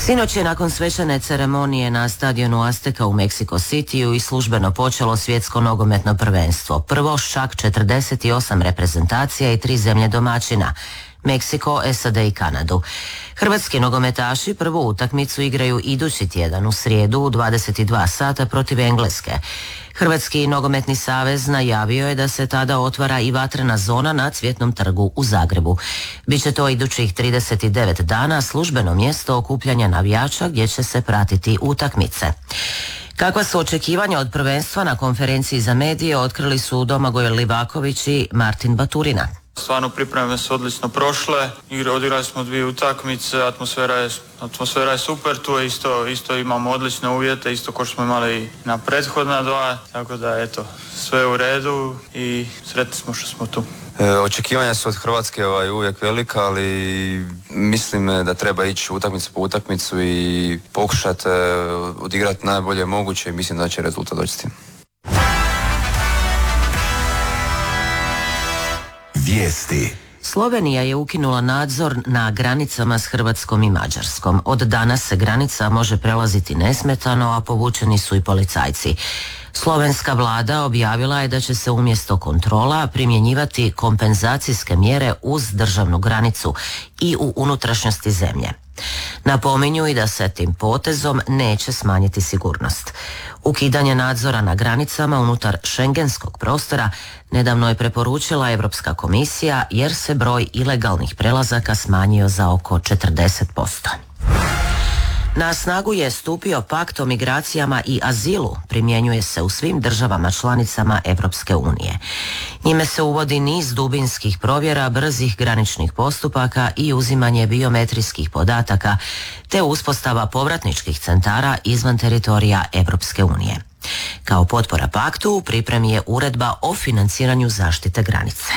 Sinoć je nakon svečane ceremonije na stadionu Azteka u Mexico Cityu i službeno počelo svjetsko nogometno prvenstvo. Prvo s čak 48 reprezentacija i 3 zemlje domaćina, Meksiko, SAD i Kanadu. Hrvatski nogometaši prvu utakmicu igraju idući tjedan u srijedu u 22 sata protiv Engleske. Hrvatski nogometni savez najavio je da se tada otvara i vatrena zona na Cvjetnom trgu u Zagrebu. Biće to idućih 39 dana službeno mjesto okupljanja navijača gdje će se pratiti utakmice. Kakva su očekivanja od prvenstva na konferenciji za medije otkrili su Domagoj Livaković i Martin Baturina. Stvarno pripreme su odlično prošle, odigrali smo 2 utakmice, atmosfera je super, tu je isto imamo odlične uvjete, isto kao što smo imali i na prethodna 2, tako da eto, sve je u redu i sretni smo što smo tu. Očekivanja su od Hrvatske uvijek velika, ali mislim da treba ići utakmicu po utakmicu i pokušati odigrati najbolje moguće i mislim da će rezultat doći s tim. Vijesti. Slovenija je ukinula nadzor na granicama s Hrvatskom i Mađarskom. Od danas se granica može prelaziti nesmetano, a povučeni su i policajci. Slovenska vlada objavila je da će se umjesto kontrola primjenjivati kompenzacijske mjere uz državnu granicu i u unutrašnjosti zemlje. Napominju i da se tim potezom neće smanjiti sigurnost. Ukidanje nadzora na granicama unutar šengenskog prostora nedavno je preporučila Europska komisija jer se broj ilegalnih prelazaka smanjio za oko 40%. Na snagu je stupio pakt o migracijama i azilu, primjenjuje se u svim državama članicama Europske unije. Njime se uvodi niz dubinskih provjera, brzih graničnih postupaka i uzimanje biometrijskih podataka, te uspostava povratničkih centara izvan teritorija Europske unije. Kao potpora paktu u pripremi je uredba o financiranju zaštite granice.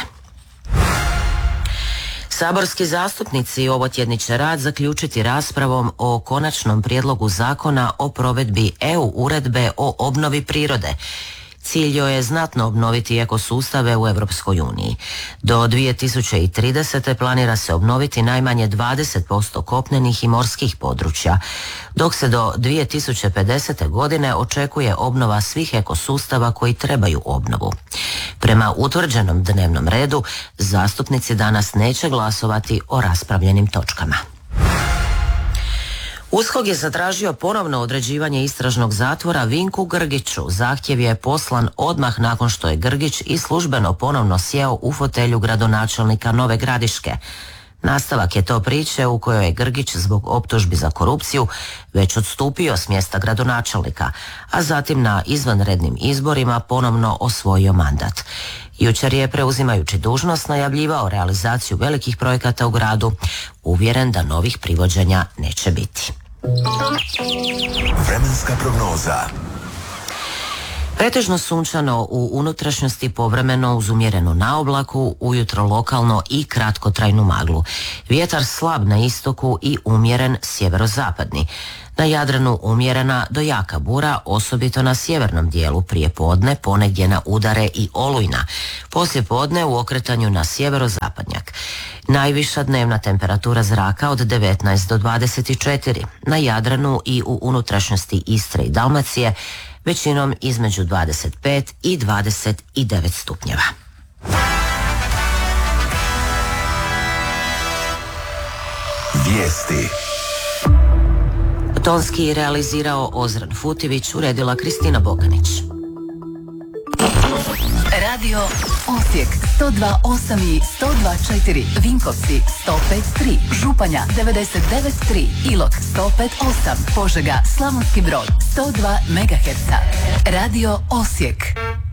Saborski zastupnici ovotjedni će rad zaključiti raspravom o konačnom prijedlogu zakona o provedbi EU uredbe o obnovi prirode. Cilj joj je znatno obnoviti ekosustave u Europskoj uniji. Do 2030. planira se obnoviti najmanje 20% kopnenih i morskih područja, dok se do 2050. godine očekuje obnova svih ekosustava koji trebaju obnovu. Prema utvrđenom dnevnom redu, zastupnici danas neće glasovati o raspravljenim točkama. USKOK je zatražio ponovno određivanje istražnog zatvora Vinku Grgiću. Zahtjev je poslan odmah nakon što je Grgić i službeno ponovno sjeo u fotelju gradonačelnika Nove Gradiške. Nastavak je to priče u kojoj je Grgić zbog optužbi za korupciju već odstupio s mjesta gradonačelnika, a zatim na izvanrednim izborima ponovno osvojio mandat. Jučer je, preuzimajući dužnost, najavljivao realizaciju velikih projekata u gradu, uvjeren da novih privođenja neće biti. Vremenska prognoza. Pretežno sunčano u unutrašnjosti, povremeno uz umjerenu naoblaku, ujutro lokalno i kratkotrajnu maglu. Vjetar slab na istoku i umjeren sjeverozapadni. Na Jadranu umjerena do jaka bura, osobito na sjevernom dijelu prije podne, ponegdje na udare i olujna. Poslije podne u okretanju na sjeverozapadnjak. Najviša dnevna temperatura zraka od 19 do 24. Na Jadranu i u unutrašnjosti Istre i Dalmacije većinom između 25 i 29 stupnjeva. Vijesti. Tonski realizirao Ozran Futivić, uredila Kristina Bokanić. Radio Osijek 102.8 i 102.4, Vinkovci 105.3, Županja 99.3, Ilok 105.8, Požega, Slavonski Brod 102 MHz. Radio Osijek.